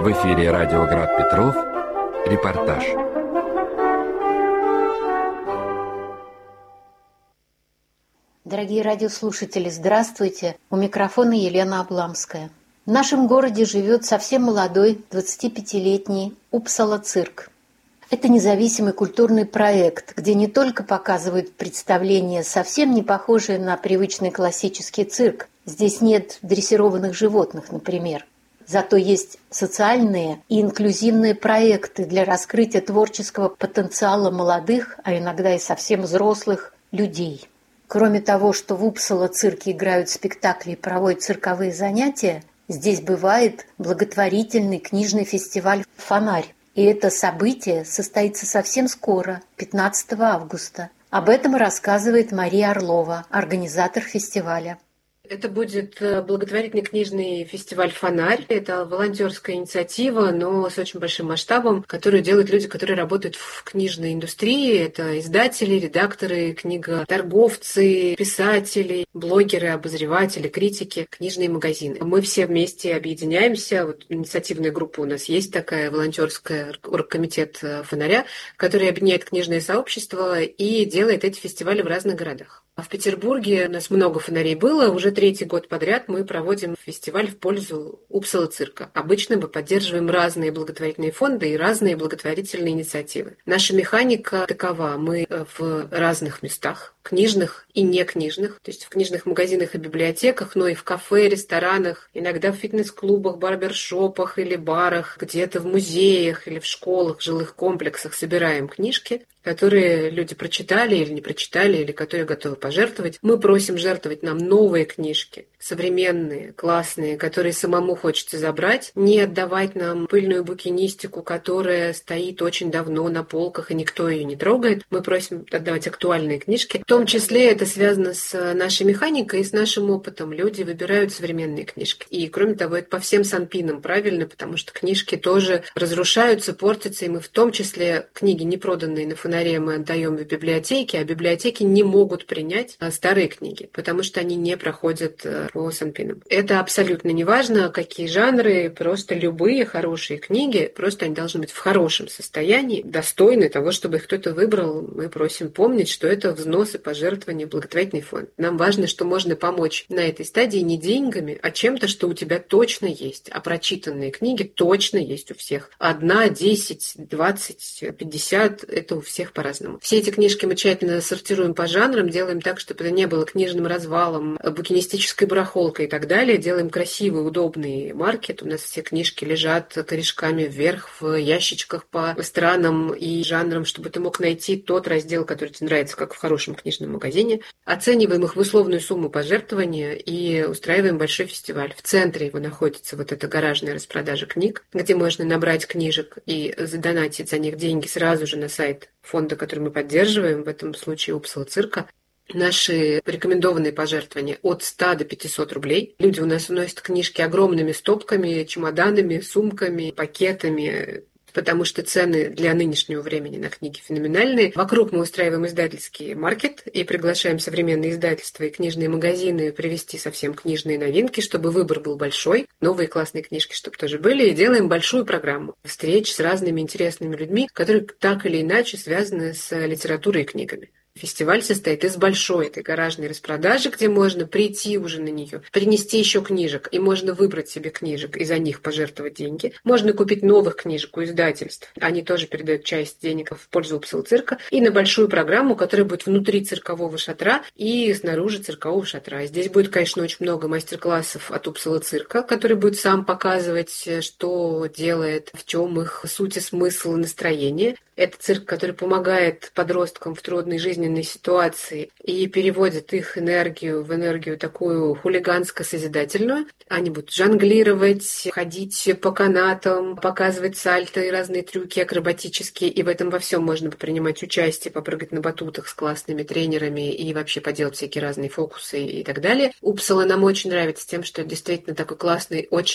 В эфире радио «Град Петров». Репортаж. Дорогие радиослушатели, здравствуйте. У микрофона Елена Обламская. В нашем городе живет совсем молодой, 25-летний Упсала-цирк. Это независимый культурный проект, где не только показывают представления, совсем не похожие на привычный классический цирк. Здесь нет дрессированных животных, например. Зато есть социальные и инклюзивные проекты для раскрытия творческого потенциала молодых, а иногда и совсем взрослых людей. Кроме того, что в Упсала-цирке играют спектакли и проводят цирковые занятия, здесь бывает благотворительный книжный фестиваль «Фонарь». И это событие состоится совсем скоро, 15 августа. Об этом рассказывает Мария Орлова, организатор фестиваля. Это будет благотворительный книжный фестиваль «Фонарь». Это волонтерская инициатива, но с очень большим масштабом, которую делают люди, которые работают в книжной индустрии. Это издатели, редакторы, книготорговцы, писатели, блогеры, обозреватели, критики, книжные магазины. Мы все вместе объединяемся. Вот инициативная группа у нас есть такая, волонтерская, оргкомитет «Фонаря», который объединяет книжное сообщество и делает эти фестивали в разных городах. В Петербурге у нас много фонарей было. Уже 3-й год подряд мы проводим фестиваль в пользу Упсала-цирка. Обычно мы поддерживаем разные благотворительные фонды и разные благотворительные инициативы. Наша механика такова. Мы в разных местах, книжных и не книжных, то есть в книжных магазинах и библиотеках, но и в кафе, ресторанах, иногда в фитнес-клубах, барбершопах или барах, где-то в музеях или в школах, в жилых комплексах собираем книжки, которые люди прочитали или не прочитали, или которые готовы пожертвовать. Мы просим жертвовать нам новые книжки, современные, классные, которые самому хочется забрать, не отдавать нам пыльную букинистику, которая стоит очень давно на полках, и никто ее не трогает. Мы просим отдавать актуальные книжки. В том числе это связано с нашей механикой и с нашим опытом. Люди выбирают современные книжки. И, кроме того, это по всем санпинам правильно, потому что книжки тоже разрушаются, портятся, и мы в том числе книги, не проданные на фонаре, мы отдаем в библиотеки, а библиотеки не могут принять старые книги, потому что они не проходят по санпинам. Это абсолютно не важно, какие жанры, просто любые хорошие книги, просто они должны быть в хорошем состоянии, достойны того, чтобы их кто-то выбрал. Мы просим помнить, что это взносы, пожертвования, благотворительный фонд. Нам важно, что можно помочь на этой стадии не деньгами, а чем-то, что у тебя точно есть, а прочитанные книги точно есть у всех. 1, 10, 20, 50 – это у всех по-разному. Все эти книжки мы тщательно сортируем по жанрам, делаем так, чтобы это не было книжным развалом, букинистической барахолкой и так далее. Делаем красивый, удобный маркет. У нас все книжки лежат корешками вверх в ящичках по странам и жанрам, чтобы ты мог найти тот раздел, который тебе нравится, как в хорошем книжном магазине. Оцениваем их в условную сумму пожертвования и устраиваем большой фестиваль. В центре его находится вот эта гаражная распродажа книг, где можно набрать книжек и задонатить за них деньги сразу же на сайт фонда, который мы поддерживаем, в этом случае Упсала-цирка. Наши рекомендованные пожертвования от 100 до 500 рублей. Люди у нас уносят книжки огромными стопками, чемоданами, сумками, пакетами, потому что цены для нынешнего времени на книги феноменальные. Вокруг мы устраиваем издательский маркет и приглашаем современные издательства и книжные магазины привезти совсем книжные новинки, чтобы выбор был большой, новые классные книжки, чтобы тоже были, и делаем большую программу встреч с разными интересными людьми, которые так или иначе связаны с литературой и книгами. Фестиваль состоит из большой этой гаражной распродажи, где можно прийти уже на нее, принести еще книжек, и можно выбрать себе книжек и за них пожертвовать деньги. Можно купить новых книжек у издательств. Они тоже передают часть денег в пользу Упсала-цирка. И на большую программу, которая будет внутри циркового шатра и снаружи циркового шатра. Здесь будет, конечно, очень много мастер-классов от Упсала-цирка, который будет сам показывать, что делает, в чем их суть и смысл, настроение. Это цирк, который помогает подросткам в трудной жизненной ситуации и переводит их энергию в энергию такую хулиганско-созидательную. Они будут жонглировать, ходить по канатам, показывать сальто и разные трюки акробатические. И в этом во всем можно принимать участие, попрыгать на батутах с классными тренерами и вообще поделать всякие разные фокусы и так далее. Упсала нам очень нравится тем, что это действительно такой классный, очень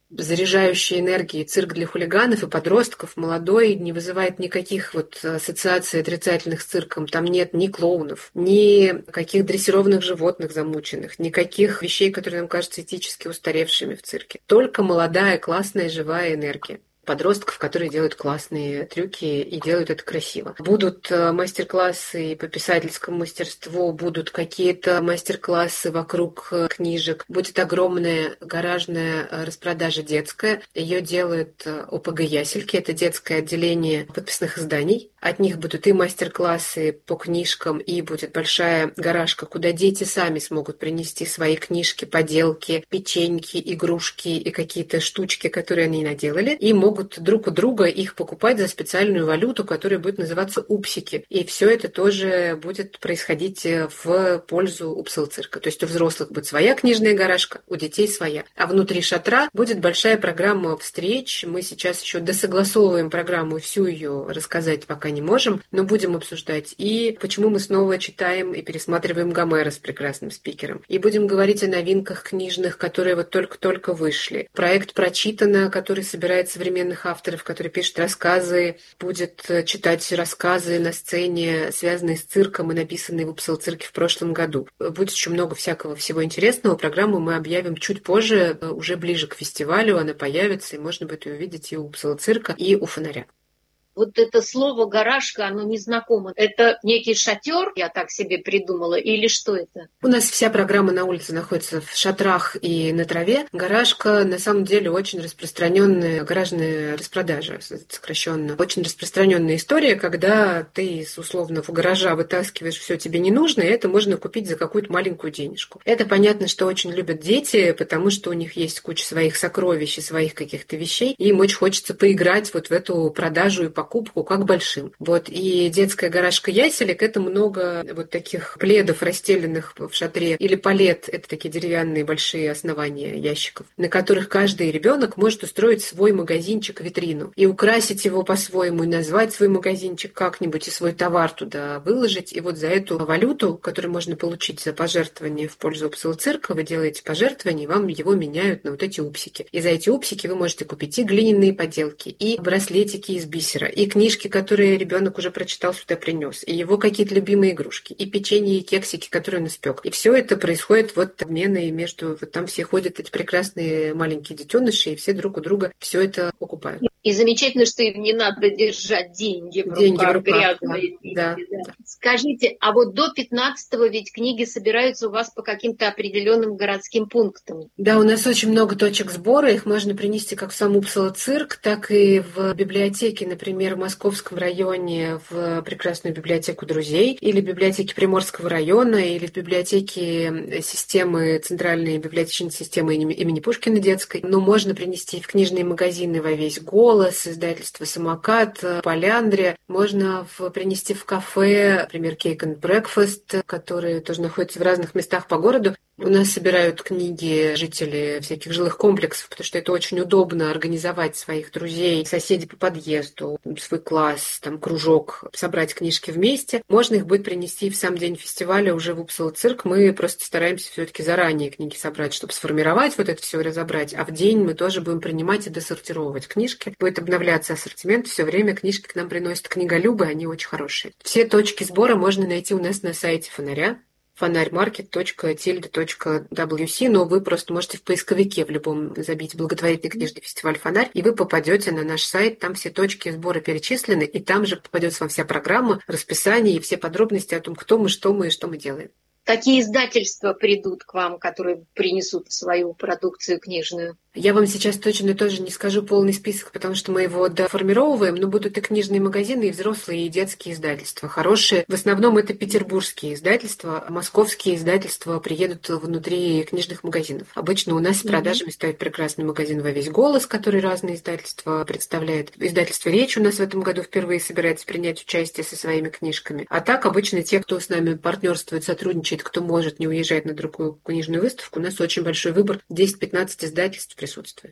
заряжающий энергией цирк для хулиганов и подростков, молодой, не вызывает никаких ассоциаций отрицательных с цирком. Там нет ни клоунов, ни каких дрессированных животных замученных, никаких вещей, которые нам кажутся этически устаревшими в цирке. Только молодая, классная, живая энергия подростков, которые делают классные трюки и делают это красиво. Будут мастер-классы по писательскому мастерству, будут какие-то мастер-классы вокруг книжек. Будет огромная гаражная распродажа детская. Ее делают ОПГ «Ясельки». Это детское отделение подписных изданий. От них будут и мастер-классы по книжкам, и будет большая гаражка, куда дети сами смогут принести свои книжки, поделки, печеньки, игрушки и какие-то штучки, которые они наделали, и могут друг у друга их покупать за специальную валюту, которая будет называться упсики. И все это тоже будет происходить в пользу Упсала-цирка. То есть у взрослых будет своя книжная гаражка, у детей своя. А внутри шатра будет большая программа встреч. Мы сейчас еще досогласовываем программу, всю ее рассказать пока не можем, но будем обсуждать. И почему мы снова читаем и пересматриваем Гомера с прекрасным спикером. И будем говорить о новинках книжных, которые только-только вышли. Проект «Прочитано», который собирает современных авторов, которые пишут рассказы, будет читать рассказы на сцене, связанные с цирком и написанные в Упсала-цирке в прошлом году. Будет еще много всего интересного. Программу мы объявим чуть позже, уже ближе к фестивалю она появится, и можно будет ее увидеть и у Упсала-цирка, и у Фонаря. Вот это слово «гаражка», оно незнакомо. Это некий шатер, я так себе придумала, или что это? У нас вся программа на улице находится в шатрах и на траве. Гаражка, на самом деле, очень распространенная гаражная распродажа, сокращенно. Очень распространенная история, когда ты из условного гаража вытаскиваешь все тебе не нужно, и это можно купить за какую-то маленькую денежку. Это понятно, что очень любят дети, потому что у них есть куча своих сокровищ и своих каких-то вещей, и им очень хочется поиграть вот в эту продажу и покупку как большим. И детская гаражка яселек — это много вот таких пледов, расстеленных в шатре, или палет — это такие деревянные большие основания ящиков, на которых каждый ребенок может устроить свой магазинчик-витрину и украсить его по-своему, и назвать свой магазинчик как-нибудь, и свой товар туда выложить. И вот за эту валюту, которую можно получить за пожертвование в пользу Упсала-цирка, вы делаете пожертвование, и вам его меняют на вот эти упсики. И за эти упсики вы можете купить и глиняные поделки, и браслетики из бисера, и книжки, которые ребенок уже прочитал, сюда принес, и его какие-то любимые игрушки, и печенье, и кексики, которые он испек. И все это происходит обмены между... там все ходят эти прекрасные маленькие детеныши, и все друг у друга все это покупают. И замечательно, что им не надо держать деньги в руках, грязные деньги. Да. Скажите, а вот до 15-го ведь книги собираются у вас по каким-то определенным городским пунктам? Да, у нас очень много точек сбора, их можно принести как в сам Упсала-цирк, так и в библиотеке, например, в Московском районе, в прекрасную библиотеку друзей, или в библиотеке Приморского района, или в библиотеке системы, центральной библиотечной системы имени Пушкина детской. Но можно принести в книжные магазины во весь «Голос», издательство «Самокат», «Поляндрия». Можно принести в кафе, например, «Cake and Breakfast», которые тоже находятся в разных местах по городу. У нас собирают книги жители всяких жилых комплексов, потому что это очень удобно организовать своих друзей, соседей по подъезду, свой класс, кружок, собрать книжки вместе. Можно их будет принести в сам день фестиваля уже в Упсала-цирк. Мы просто стараемся все-таки заранее книги собрать, чтобы сформировать вот это все, разобрать. А в день мы тоже будем принимать и досортировать книжки. Будет обновляться ассортимент. Все время книжки к нам приносят книголюбы, они очень хорошие. Все точки сбора можно найти у нас на сайте Фонаря. fonarmarket.tilde.wc, но вы просто можете в поисковике в любом забить благотворительный книжный фестиваль «Фонарь», и вы попадете на наш сайт, там все точки сбора перечислены, и там же попадется вам вся программа, расписание и все подробности о том, кто мы, что мы и что мы делаем. Какие издательства придут к вам, которые принесут свою продукцию книжную? Я вам сейчас точно тоже не скажу полный список, потому что мы его доформировываем, но будут и книжные магазины, и взрослые, и детские издательства. Хорошие. В основном это петербургские издательства, московские издательства приедут внутри книжных магазинов. Обычно у нас с продажами стоит прекрасный магазин «Во весь голос», который разные издательства представляет. Издательство «Речь» у нас в этом году впервые собирается принять участие со своими книжками. А так обычно те, кто с нами партнерствует, сотрудничает, кто может не уезжать на другую книжную выставку, у нас очень большой выбор. 10-15 издательств присутствует.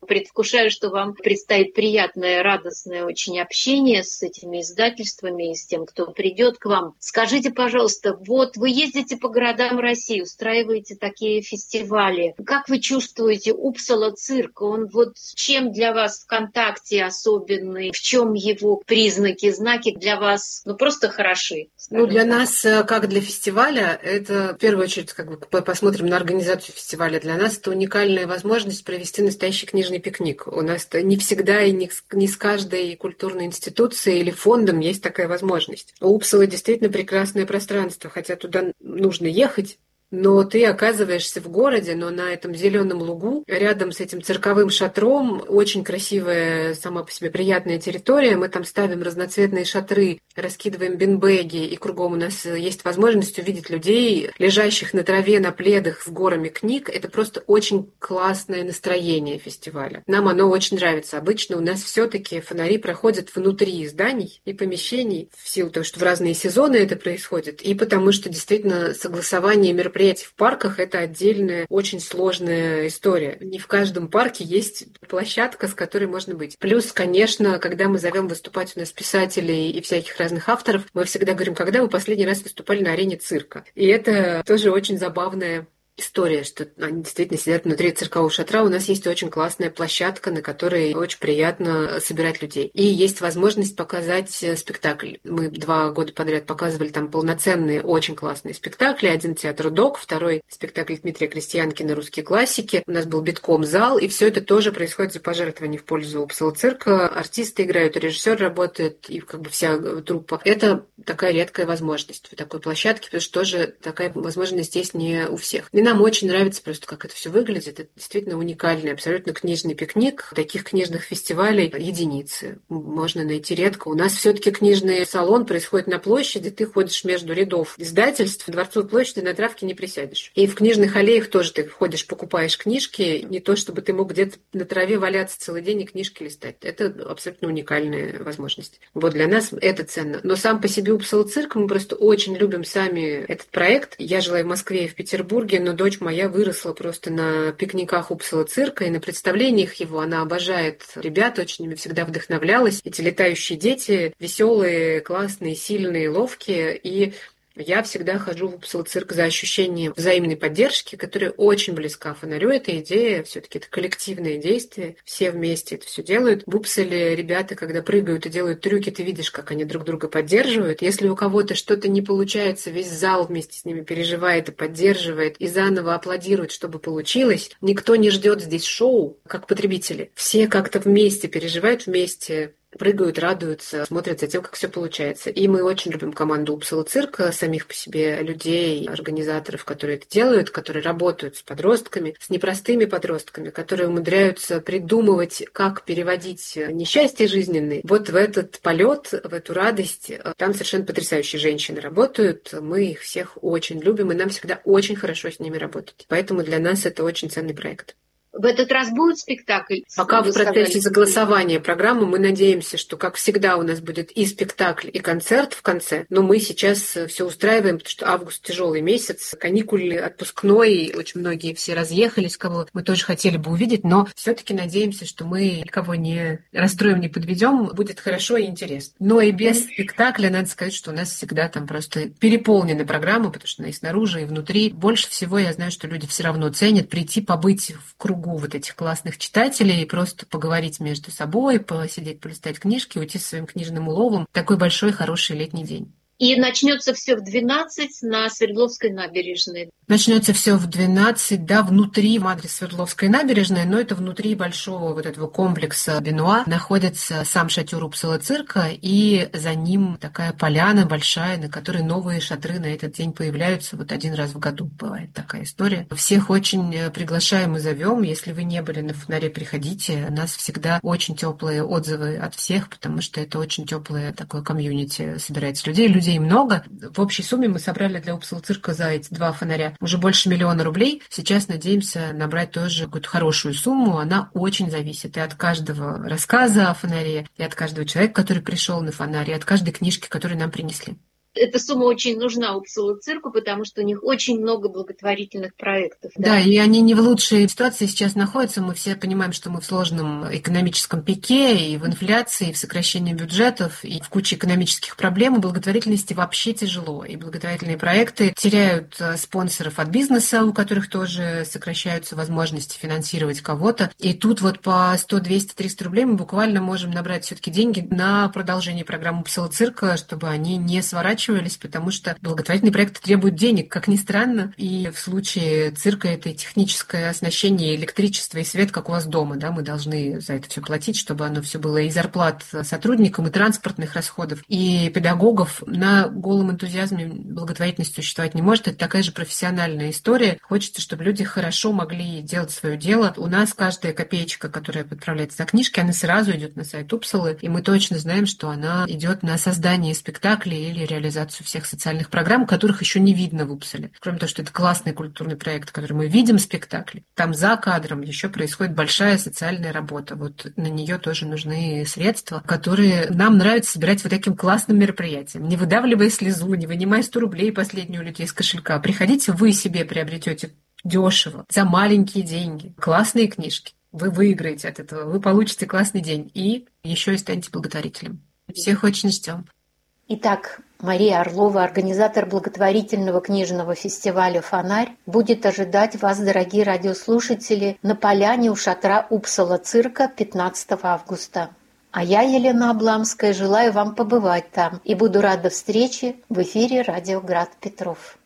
Предвкушаю, что вам предстоит приятное, радостное очень общение с этими издательствами и с тем, кто придет к вам. Скажите, пожалуйста, вот вы ездите по городам России, устраиваете такие фестивали. Как вы чувствуете Упсала цирк? Он вот чем для вас ВКонтакте особенный? В чем его признаки, знаки для вас просто хороши? Для нас, как для фестиваля, это в первую очередь, посмотрим на организацию фестиваля. Для нас это уникальная возможность провести настоящий книжный пикник. У нас не всегда и не с каждой культурной институцией или фондом есть такая возможность. У Упсалы действительно прекрасное пространство, хотя туда нужно ехать. Но ты оказываешься в городе, но на этом зеленом лугу, рядом с этим цирковым шатром, очень красивая, сама по себе приятная территория. Мы там ставим разноцветные шатры, раскидываем бинбеги, и кругом у нас есть возможность увидеть людей, лежащих на траве, на пледах с горами книг. Это просто очень классное настроение фестиваля. Нам оно очень нравится. Обычно у нас все-таки фонари проходят внутри зданий и помещений, в силу того, что в разные сезоны это происходит, и потому что действительно согласование мероприятий в парках – это отдельная, очень сложная история. Не в каждом парке есть площадка, с которой можно быть. Плюс, конечно, когда мы зовем выступать у нас писателей и всяких разных авторов, мы всегда говорим, когда вы последний раз выступали на арене цирка. И это тоже очень забавная история, что они действительно сидят внутри циркового шатра. У нас есть очень классная площадка, на которой очень приятно собирать людей. И есть возможность показать спектакль. Мы 2 года подряд показывали там полноценные, очень классные спектакли. Один театр ДОК, второй спектакль Дмитрия Крестьянкина «Русские классики». У нас был битком зал, и все это тоже происходит за пожертвования в пользу Упсала цирка. Артисты играют, режиссер работает, и вся труппа. Это такая редкая возможность в такой площадке, потому что тоже такая возможность есть не у всех. И нам очень нравится просто, как это все выглядит. Это действительно уникальный, абсолютно книжный пикник. Таких книжных фестивалей единицы. Можно найти редко. У нас все-таки книжный салон происходит на площади. Ты ходишь между рядов издательств. В Дворцовой площади на травке не присядешь. И в книжных аллеях тоже ты ходишь, покупаешь книжки. Не то, чтобы ты мог где-то на траве валяться целый день и книжки листать. Это абсолютно уникальная возможность. Вот для нас это ценно. Но сам по себе Упсала цирк, мы просто очень любим сами этот проект. Я жила и в Москве, и в Петербурге, но дочь моя выросла просто на пикниках Упсала цирка и на представлениях его. Она обожает ребят, очень ими всегда вдохновлялась. Эти летающие дети, веселые, классные, сильные, ловкие. И я всегда хожу в Упсала цирк за ощущением взаимной поддержки, которая очень близка фонарю. Эта идея, все-таки это коллективное действие, все вместе это все делают. В Упсале ребята, когда прыгают и делают трюки, ты видишь, как они друг друга поддерживают. Если у кого-то что-то не получается, весь зал вместе с ними переживает и поддерживает, и заново аплодирует, чтобы получилось. Никто не ждет здесь шоу, как потребители. Все как-то вместе переживают, вместе прыгают, радуются, смотрят за тем, как все получается. И мы очень любим команду Упсала цирка, самих по себе людей, организаторов, которые это делают, которые работают с подростками, с непростыми подростками, которые умудряются придумывать, как переводить несчастья жизненные вот в этот полет, в эту радость. Там совершенно потрясающие женщины работают. Мы их всех очень любим, и нам всегда очень хорошо с ними работать. Поэтому для нас это очень ценный проект. В этот раз будет спектакль? Пока в процессе согласования программы мы надеемся, что, как всегда, у нас будет и спектакль, и концерт в конце. Но мы сейчас все устраиваем, потому что август тяжелый месяц, каникулы, отпускной, очень многие все разъехались, кого мы тоже хотели бы увидеть, но все-таки надеемся, что мы никого не расстроим, не подведем, будет хорошо и интересно. Но и без спектакля, надо сказать, что у нас всегда там просто переполнена программа, потому что она и снаружи, и внутри. Больше всего я знаю, что люди все равно ценят прийти, побыть в кругу вот этих классных читателей и просто поговорить между собой, посидеть, полистать книжки, уйти со своим книжным уловом. Такой большой, хороший летний день. И начнется все в 12 на Свердловской набережной. Начнется все в 12, да, внутри в адрес Свердловской набережной, но это внутри большого вот этого комплекса Бенуа находится сам шатер Упсала цирка, и за ним такая поляна большая, на которой новые шатры на этот день появляются. Вот один раз в году бывает такая история. Всех очень приглашаем и зовем. Если вы не были на фонаре, приходите. У нас всегда очень теплые отзывы от всех, потому что это очень теплое такое комьюнити собирается людей. Людей много. В общей сумме мы собрали для Упсала цирка за эти 2 фонаря уже больше 1 000 000 рублей. Сейчас надеемся набрать тоже какую-то хорошую сумму. Она очень зависит и от каждого рассказа о фонаре, и от каждого человека, который пришел на фонарь, и от каждой книжки, которую нам принесли. Эта сумма очень нужна Упсала-цирку, потому что у них очень много благотворительных проектов. Да, и они не в лучшей ситуации сейчас находятся. Мы все понимаем, что мы в сложном экономическом пике, и в инфляции, и в сокращении бюджетов, и в куче экономических проблем. И благотворительности вообще тяжело. И благотворительные проекты теряют спонсоров от бизнеса, у которых тоже сокращаются возможности финансировать кого-то. И тут вот по 100, 200, 300 рублей мы буквально можем набрать все-таки деньги на продолжение программы Упсала-цирка, чтобы они не сворачивались, потому что благотворительные проекты требуют денег, как ни странно. И в случае цирка это и техническое оснащение, электричество и свет, как у вас дома. Да? Мы должны за это все платить, чтобы оно все было и зарплат сотрудникам, и транспортных расходов, и педагогов. На голом энтузиазме благотворительность существовать не может. Это такая же профессиональная история. Хочется, чтобы люди хорошо могли делать свое дело. У нас каждая копеечка, которая отправляется на книжки, она сразу идет на сайт Упсалы, и мы точно знаем, что она идет на создание спектаклей или реализацию всех социальных программ, которых еще не видно в Упсале. Кроме того, что это классный культурный проект, который мы видим в спектакле, там за кадром еще происходит большая социальная работа. Вот на нее тоже нужны средства, которые нам нравится собирать вот таким классным мероприятием. Не выдавливая слезу, не вынимая 100 рублей последнюю у людей из кошелька. Приходите, вы себе приобретете дешево, за маленькие деньги, классные книжки. Вы выиграете от этого, вы получите классный день и еще и станете благотворителем. Всех очень ждем. Итак, Мария Орлова, организатор благотворительного книжного фестиваля «Фонарь», будет ожидать вас, дорогие радиослушатели, на поляне у шатра Упсала-цирка 15 августа. А я, Елена Обламская, желаю вам побывать там и буду рада встрече в эфире «Радио Град Петров».